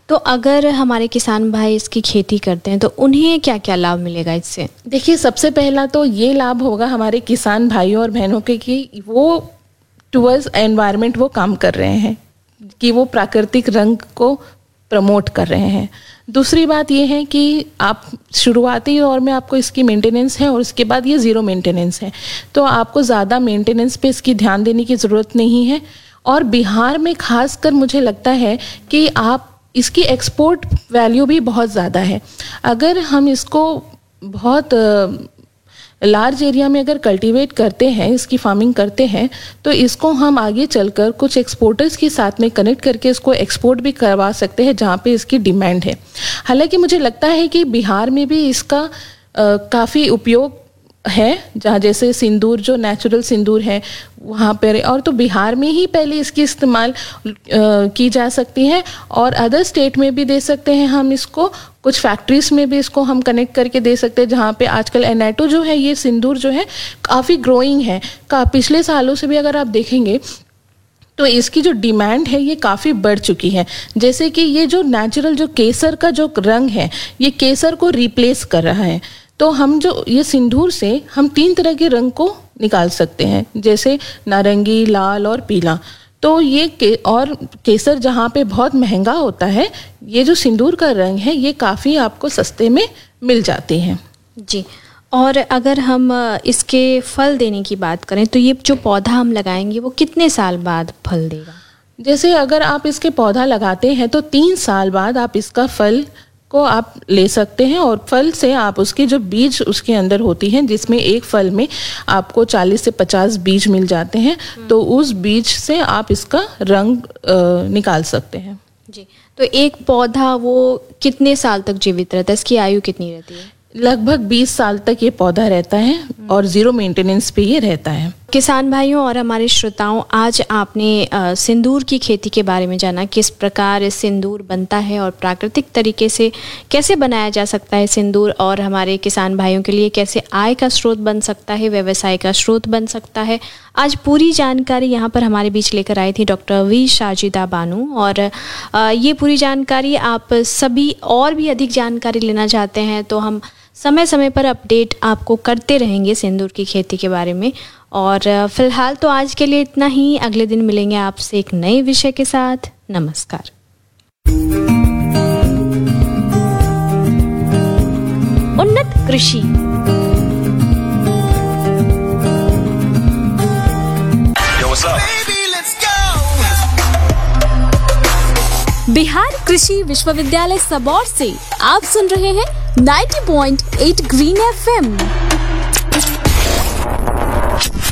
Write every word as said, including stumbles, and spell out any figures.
तो अगर हमारे किसान भाई इसकी खेती करते हैं तो उन्हें क्या क्या लाभ मिलेगा इससे? देखिए, सबसे पहला तो ये लाभ होगा हमारे किसान भाइयों और बहनों के कि वो टुवर्ड्स एनवायरनमेंट वो काम कर रहे हैं, कि वो प्राकृतिक रंग को प्रमोट कर रहे हैं। दूसरी बात ये है कि आप शुरुआती दौर में आपको इसकी मेंटेनेंस है और उसके बाद ये ज़ीरो मेंटेनेंस है, तो आपको ज़्यादा मेंटेनेंस पे इसकी ध्यान देने की ज़रूरत नहीं है। और बिहार में खासकर मुझे लगता है कि आप इसकी एक्सपोर्ट वैल्यू भी बहुत ज़्यादा है। अगर हम इसको बहुत लार्ज एरिया में अगर कल्टीवेट करते हैं, इसकी फार्मिंग करते हैं, तो इसको हम आगे चलकर कुछ एक्सपोर्टर्स के साथ में कनेक्ट करके इसको एक्सपोर्ट भी करवा सकते हैं जहाँ पे इसकी डिमांड है। हालांकि मुझे लगता है कि बिहार में भी इसका काफ़ी उपयोग है, जहाँ जैसे सिंदूर जो नेचुरल सिंदूर है वहाँ पर, और तो बिहार में ही पहले इसकी इस्तेमाल की जा सकती है और अदर स्टेट में भी दे सकते हैं हम इसको। कुछ फैक्ट्रीज में भी इसको हम कनेक्ट करके दे सकते हैं, जहाँ पे आजकल एनाटो जो है, ये सिंदूर जो है काफ़ी ग्रोइंग है। का पिछले सालों से भी अगर आप देखेंगे तो इसकी जो डिमांड है ये काफ़ी बढ़ चुकी है। जैसे कि ये जो नेचुरल जो केसर का जो रंग है, ये केसर को रिप्लेस कर रहा है। तो हम जो ये सिंदूर से हम तीन तरह के रंग को निकाल सकते हैं, जैसे नारंगी, लाल और पीला। तो ये के और केसर जहाँ पे बहुत महंगा होता है, ये जो सिंदूर का रंग है ये काफ़ी आपको सस्ते में मिल जाते हैं। जी, और अगर हम इसके फल देने की बात करें तो ये जो पौधा हम लगाएंगे वो कितने साल बाद फल देगा? जैसे अगर आप इसके पौधा लगाते हैं तो तीन साल बाद आप इसका फल को आप ले सकते हैं, और फल से आप उसके जो बीज उसके अंदर होती हैं, जिसमें एक फल में आपको चालीस से पचास बीज मिल जाते हैं, तो उस बीज से आप इसका रंग आ, निकाल सकते हैं। जी, तो एक पौधा वो कितने साल तक जीवित रहता है? इसकी आयु कितनी रहती है? लगभग बीस साल तक ये पौधा रहता है और ज़ीरो मेंटेनेंस पे ये रहता है। किसान भाइयों और हमारे श्रोताओं, आज आपने आ, सिंदूर की खेती के बारे में जाना, किस प्रकार सिंदूर बनता है और प्राकृतिक तरीके से कैसे बनाया जा सकता है सिंदूर, और हमारे किसान भाइयों के लिए कैसे आय का स्रोत बन सकता है, व्यवसाय का स्रोत बन सकता है। आज पूरी जानकारी यहाँ पर हमारे बीच लेकर आई थी डॉक्टर वी साजिदा बानू, और आ, ये पूरी जानकारी आप सभी और भी अधिक जानकारी लेना चाहते हैं तो हम समय समय पर अपडेट आपको करते रहेंगे सिंदूर की खेती के बारे में। और फिलहाल तो आज के लिए इतना ही, अगले दिन मिलेंगे आपसे एक नए विषय के साथ। नमस्कार। उन्नत कृषि। बिहार कृषि विश्वविद्यालय सबौर से आप सुन रहे हैं नब्बे पॉइंट आठ ग्रीन एफएम।